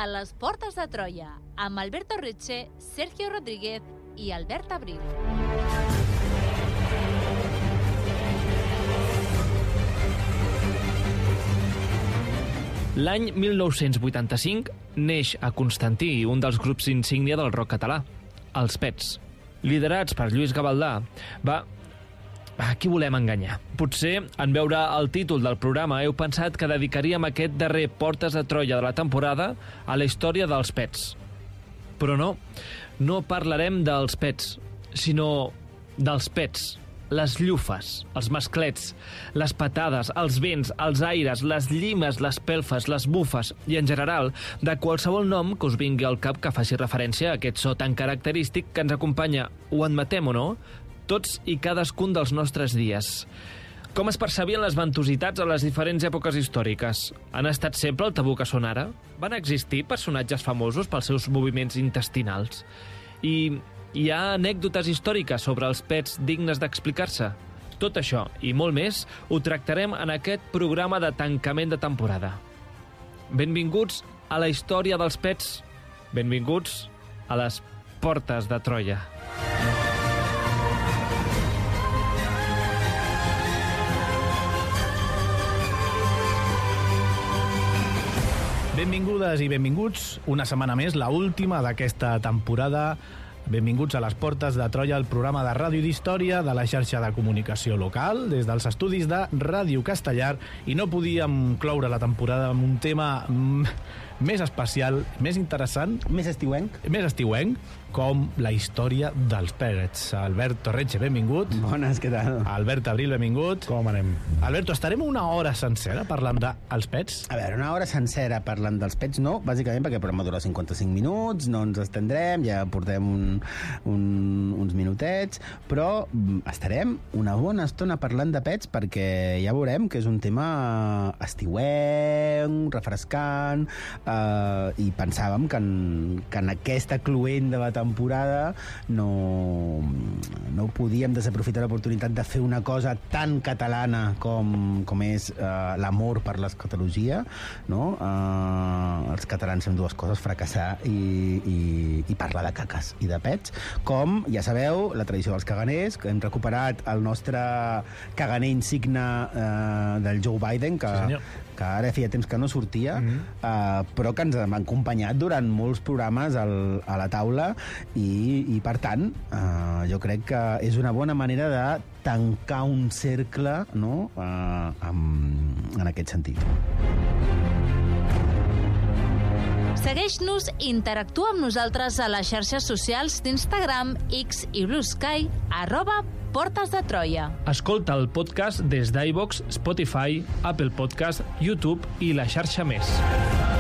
a les Portes de Troia, amb Alberto Reche, Sergio Rodríguez i Albert Abril. L'any 1985 neix a Constantí un dels grups insígnia del rock català, els Pets. Liderats per Lluís Gavaldà, a qui volem enganyar? Potser, en veure el títol del programa, heu pensat que dedicaríem aquest darrer Portes de Troia de la temporada a la història dels Pets. Però no parlarem dels Pets, sinó dels Pets. Les llufes, els masclets, les patades, els vents, els aires, les llimes, les pelfes, les bufes i, en general, de qualsevol nom que us vingui al cap que faci referència a aquest so tan característic que ens acompanya, ho admetem o no, tots i cadascun dels nostres dies. Com es percebien les ventositats a les diferents èpoques històriques? Han estat sempre el tabú que són ara? Van existir personatges famosos pels seus moviments intestinals? I hi ha anècdotes històriques sobre els pets dignes d'explicar-se? Tot això i molt més ho tractarem en aquest programa de tancament de temporada. Benvinguts a la història dels pets. Benvinguts a les Portes de Troia. Benvingudes i benvinguts una setmana més, la última d'aquesta temporada. Benvinguts a les Portes de Troia, el programa de ràdio d'història de la xarxa de comunicació local, des dels estudis de Ràdio Castellar, i no podíem cloure la temporada amb un tema més especial, més interessant, més estiuenc, com la història dels Pets. Alberto Reche, benvingut. Bones, què tal? Albert Abril, benvingut. Com anem? Alberto, estarem una hora sencera parlant dels pets? A veure, una hora sencera parlant dels pets no, bàsicament perquè el programa dura 55 minuts, no ens estendrem, ja portem uns minutets, però estarem una bona estona parlant de pets perquè ja veurem que és un tema estiuenc, refrescant, i pensàvem que en aquesta cluent de la temporada no podíem desaprofitar l'oportunitat de fer una cosa tan catalana com és l'amor per l'escatologia, no? Els catalans fem dues coses, fracassar i parlar de caques i de pets, com, ja sabeu, la tradició dels caganers, que hem recuperat el nostre caganer insigne del Joe Biden, que ara feia temps que no sortia, però que ens ha acompanyat durant molts programes a la taula i per tant, jo crec que és una bona manera de tancar un cercle, no? En aquest sentit. Segueix-nos i interactua amb nosaltres a les xarxes socials d'Instagram, X i Blue Sky, @Portes de Troia. Escolta el podcast des d'iVoox, Spotify, Apple Podcast, YouTube i la xarxa més.